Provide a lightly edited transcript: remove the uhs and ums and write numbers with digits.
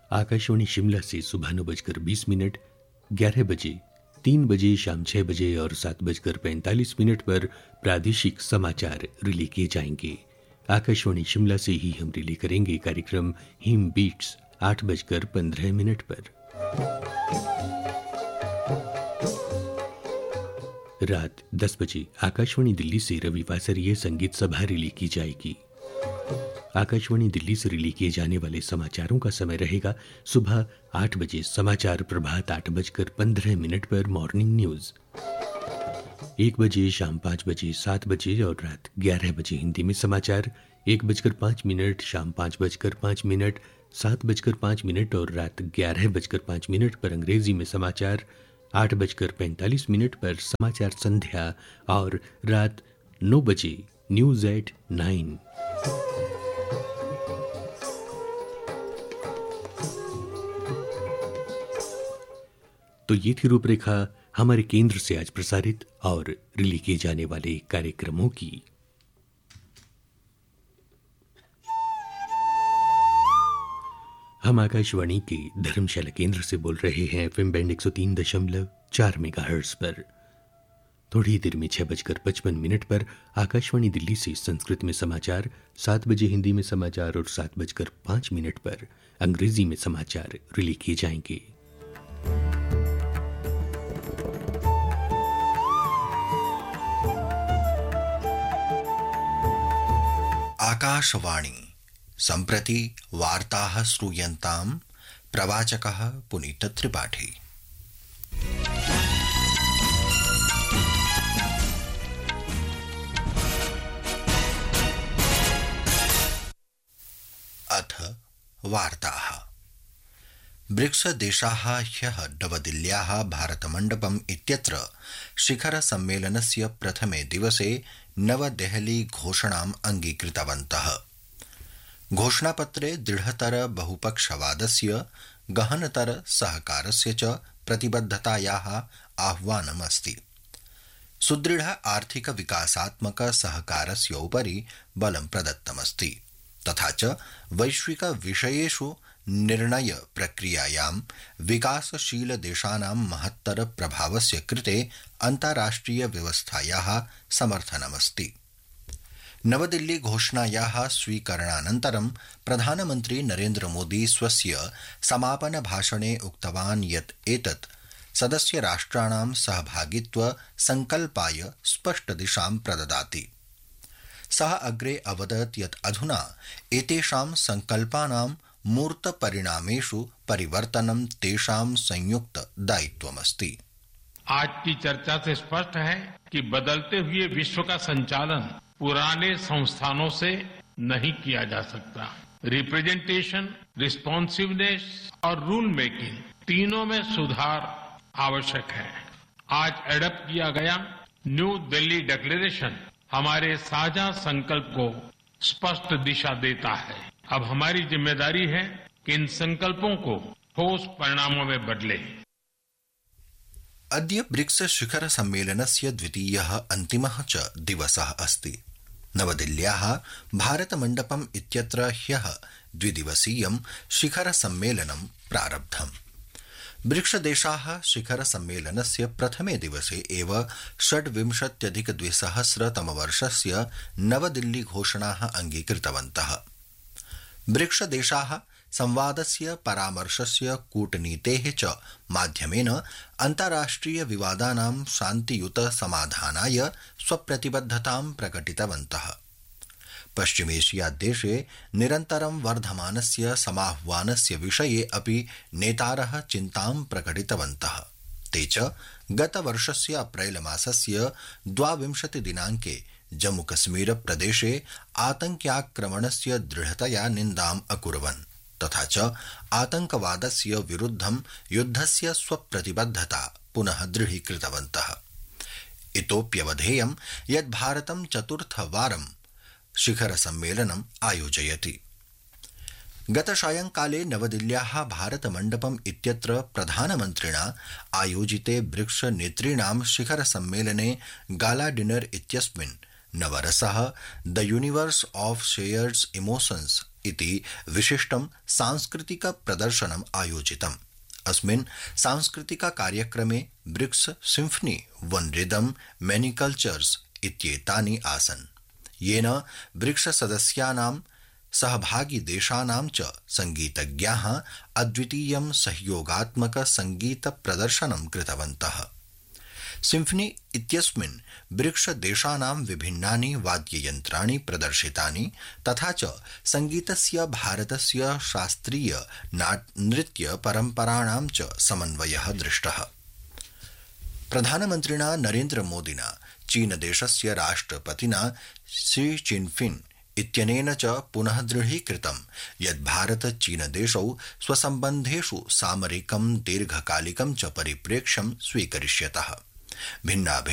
आकाशवाणी शिमला से सुबह 9:20, 11 बजे, 3 बजे, शाम 6 बजे और 7:45 पर प्रादेशिक समाचार रिले किए जाएंगे। आकाशवाणी शिमला से ही हम रिले करेंगे कार्यक्रम हिम बीट्स 8:15 पर। रात 10 बजे आकाशवाणी दिल्ली से रविवासरीय संगीत सभा रिले की जाएगी। आकाशवाणी दिल्ली से रिले किए जाने वाले समाचारों का समय रहेगा सुबह 8 बजे समाचार प्रभात, 8:15 पर मॉर्निंग न्यूज, 1 बजे, शाम 5 बजे, 7 बजे और रात 11 बजे हिंदी में समाचार, 1:05, शाम 5:05, 7:05 और रात 11:05 पर अंग्रेजी में समाचार, 8:45 पर समाचार संध्या और रात 9 बजे न्यूज एट 9। तो ये थी रूपरेखा हमारे केंद्र से आज प्रसारित और रिले किए जाने वाले कार्यक्रमों की। हम आकाशवाणी के धर्मशाला केंद्र से बोल रहे हैं एफएम बैंड 103.4 मेगाहर्ट्ज पर। थोड़ी देर में 6:55 पर आकाशवाणी दिल्ली से संस्कृत में समाचार, 7 बजे हिंदी में समाचार और 7:05 पर अंग्रेजी में समाचार रिले किए जाएंगे। आकाशवाणी सम्प्रति वार्ताः श्रूयन्ताम्। प्रवाचकः पुनीत त्रिपाठी। अथ वार्ताः। ब्रिक्स देशाः ह्यः नवदिल्ल्याः भारतमण्डपम् इत्यत्र शिखरसम्मेलनस्य प्रथमे दिवसे नवदेहली घोषणाम् अङ्गीकृतवन्तः। घोषणापत्रे दृढतर बहुपक्षवादस्य, गहनतर सहकारस्य च प्रतिबद्धतायाः आह्वानमस्ति। सुदृढ आर्थिक विकासात्मक सहकारस्य उपरि बलं प्रदत्तमस्ति, तथा च वैश्विक विषयेषु निर्णय प्रक्रियायां विकासशील देशानां महत्तर प्रभावस्य कृते अन्ताराष्ट्रिय व्यवस्थायाः समर्थनमस्ति। नवदिल्ली घोषणायाः स्वीकरणानन्तरं प्रधानमन्त्री नरेन्द्र मोदी स्वस्य समापन भाषणे उक्तवान् यत् एतत् सदस्य राष्ट्राणां सहभागित्व संकल्पाय स्पष्ट दिशां प्रददाति। सः अग्रे अवदत् यत् अधुना एतेषां संकल्पानां मूर्त परिणामेषु परिवर्तनं तेषां संयुक्त दायित्वमस्ति। आज की चर्चा से स्पष्ट है कि बदलते हुए विश्व का संचालन पुराने संस्थानों से नहीं किया जा सकता। रिप्रेजेंटेशन, रिस्पॉन्सिवनेस और रूल मेकिंग तीनों में सुधार आवश्यक है। आज एडॉप्ट किया गया न्यू दिल्ली डिक्लेरेशन हमारे साझा संकल्प को स्पष्ट दिशा देता है। अब हमारी जिम्मेदारी है कि इन संकल्पों को ठोस परिणामों में बदले। अद्य ब्रिक्स शिखर सम्मेलनस्य द्वितीयः अन्तिमः च दिवसः अस्ति। नवदिल्ल्याः भारतमण्डपम् इत्यत्र ह्यः द्विदिवसीयं शिखर सम्मेलनं प्रारब्धम्। ब्रिक्स देशाः शिखर सम्मेलनस्य प्रथमे दिवसे एव 26,200 तमवर्षस्य नवदिल्ली घोषणाः अङ्गीकृतवन्तः। ब्रिक्स देशाः संवादस्य, परामर्शस्य, कूटनीतेः च माध्यमेन अन्ताराष्ट्रिय विवादानां शान्तियुत समाधानाय स्वप्रतिबद्धतां प्रकटितवन्तः। पश्चिमेशिया देशे निरन्तरं वर्धमानस्य समाह्वानस्य विषये अपि नेतारः चिन्तां प्रकटितवन्तः। ते च गतवर्षस्य अप्रैल मासस्य 22 दिनाङ्के जम्मूकश्मीर प्रदेशे आतङ्क्याक्रमणस्य दृढतया निन्दाम् अकुर्वन्, तथा च आतङ्कवादस्य विरुद्धं युद्धस्य स्वप्रतिबद्धता पुनः दृढीकृतवन्तः। इतोप्यवधेयं यत् भारतं चतुर्थवारं शिखर सम्मेलनम् आयोजयति। गतसायंकाले नवदिल्ल्याः भारतमण्डपम् इत्यत्र प्रधानमन्त्रिणा आयोजिते ब्रिक्स नेतॄणां शिखर सम्मेलने गाला डिनर इत्यस्मिन् नवरसः the universe of shared emotions इति विशिष्टं सांस्कृतिक प्रदर्शनम् आयोजितम्। अस्मिन् सांस्कृतिक कार्यक्रमे ब्रिक्स सिम्फनी वन रिदम मेनी कल्चर्स इत्येतानि आसन्, येन ब्रिक्स सदस्यानां सहभागी देशानां च संगीतज्ञाः अद्वितीयं सहयोगात्मक संगीत प्रदर्शनं कृतवन्तः। सिम्फनी इत्यस्मिन् ब्रिक्स देशानां विभिन्नानि वाद्ययन्त्राणि प्रदर्शितानि तथा च संगीतस्य भारतस्य शास्त्रीय नृत्य परम्पराणां च समन्वयः दृष्टः। प्रधानमन्त्रिणा नरेन्द्र मोदिना चीनदेशस्य राष्ट्रपतिना शी चिनफिंग इत्यनेन च पुनः दृढीकृतं यत् भारत चीनदेशौ स्वसम्बन्धेषु सामरिकं दीर्घकालिकं च परिप्रेक्ष्यं स्वीकरिष्यतः। भिन्ना